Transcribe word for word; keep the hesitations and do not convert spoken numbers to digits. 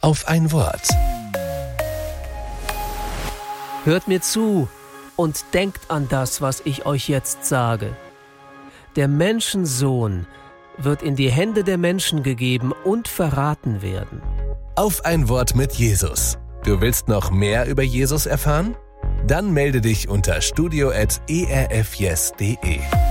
auf ein Wort. Hört mir zu und denkt an das, was ich euch jetzt sage. Der Menschensohn wird in die Hände der Menschen gegeben und verraten werden. Auf ein Wort mit Jesus. Du willst noch mehr über Jesus erfahren? Dann melde dich unter studio at e r f yes punkt de.